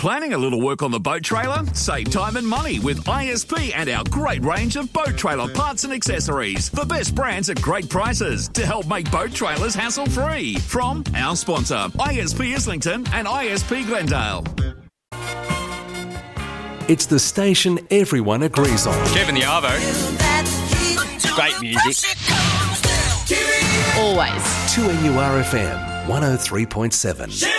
planning a little work on the boat trailer? Save time and money with ISP and our great range of boat trailer parts and accessories. The best brands at great prices to help make boat trailers hassle-free. From our sponsor, ISP Islington and ISP Glendale. It's the station everyone agrees on. Kevin the Arvo. Great music. Always. 2NURFM 103.7.